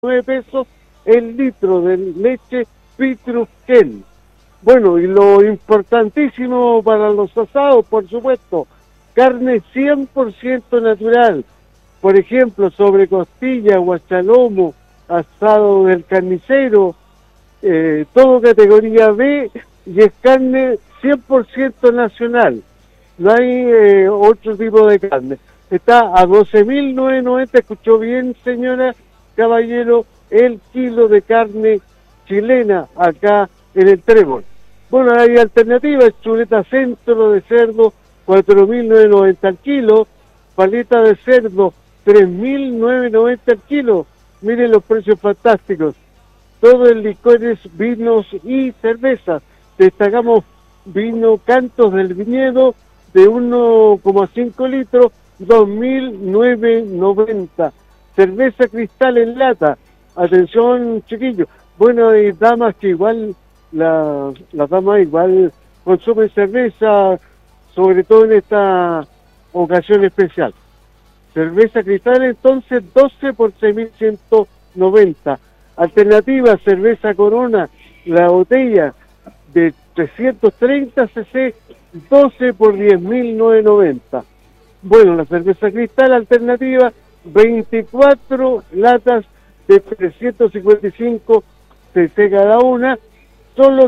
pesos el litro de leche Pitrusquén. Bueno, y lo importantísimo para los asados, por supuesto, carne 100% natural. Por ejemplo, sobre costilla, guachalomo, asado del carnicero, todo categoría B, y es carne 100% nacional. No hay otro tipo de carne. Está a 12.990, escuchó bien, señora, caballero, el kilo de carne chilena acá en el Trébol. Bueno, hay alternativas, chuleta centro de cerdo, 4.990 al kilo, paleta de cerdo, 3.990 al kilo. Miren los precios fantásticos. Todo en licores, vinos y cervezas. Destacamos vino Cantos del Viñedo de 1,5 litros, 2.990. Cerveza Cristal en lata. Atención, chiquillos. Bueno, hay damas que igual, las damas igual consumen cerveza, sobre todo en esta ocasión especial. Cerveza Cristal entonces 12 por 6.190. Alternativa, cerveza Corona, la botella de 330 cc, 12 por 10.990. Bueno, la cerveza Cristal alternativa, 24 latas de 355 cc cada una, solo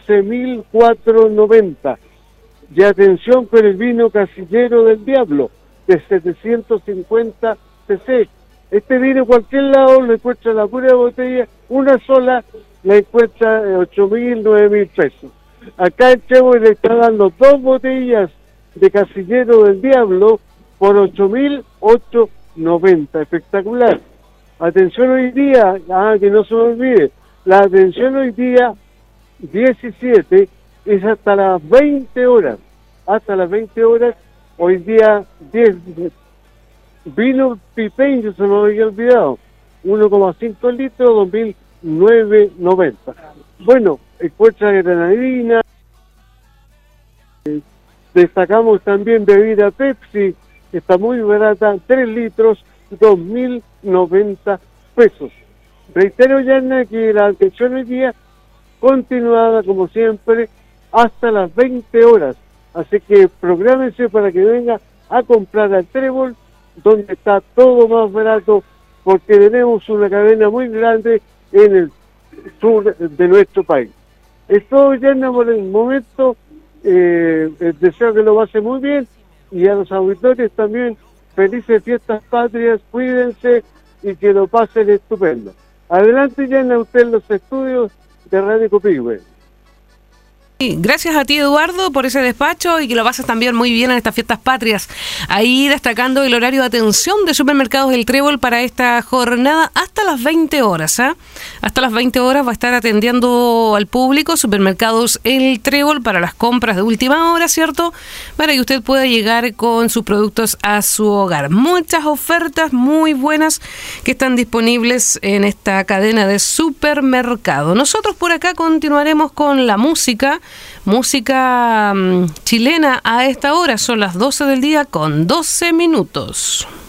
15.490. Y atención con el vino Casillero del Diablo, de 750 cc. Este vino en cualquier lado lo encuentra la pura botella, una sola, la encuentra 8.000, 9.000 pesos. Acá el Chevo le está dando 2 botellas de Casillero del Diablo por 8.890. Espectacular. Atención hoy día, que no se me olvide, la atención hoy día 17 es hasta las 20 horas. Hasta las 20 horas, hoy día 10. Vino Pipeño, se me había olvidado, 1,5 litros, 2.990. Bueno, encuentra granadina, destacamos también bebida Pepsi, está muy barata, 3 litros, 2.090 pesos. Reitero, Yana, que la atención hoy día continuada, como siempre, hasta las 20 horas. Así que prográmense para que venga a comprar al Trébol, donde está todo más barato, porque tenemos una cadena muy grande en el sur de nuestro país. Es todo, Yana, por el momento. Deseo que lo pase muy bien, y a los auditores también felices fiestas patrias, cuídense y que lo pasen estupendo. Adelante, Yana, usted en los estudios de Radio Copihue. Gracias a ti, Eduardo, por ese despacho, y que lo pases también muy bien en estas fiestas patrias. Ahí destacando el horario de atención de Supermercados El Trébol para esta jornada hasta las 20 horas. Hasta las 20 horas va a estar atendiendo al público Supermercados El Trébol para las compras de última hora, ¿cierto? Para que usted pueda llegar con sus productos a su hogar. Muchas ofertas muy buenas que están disponibles en esta cadena de supermercado. Nosotros por acá continuaremos con la música chilena a esta hora. Son las 12 del día con 12 minutos.